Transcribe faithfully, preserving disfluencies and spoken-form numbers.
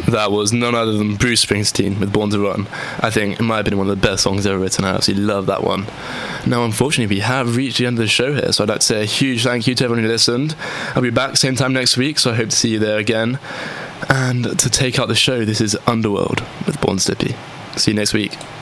That was none other than Bruce Springsteen with Born to Run. I think, in my opinion, one of the best songs ever written. I absolutely love that one. Now, unfortunately, we have reached the end of the show here, so I'd like to say a huge thank you to everyone who listened. I'll be back same time next week, so I hope to see you there again. And to take out the show, this is Underworld with Born Slippy. See you next week.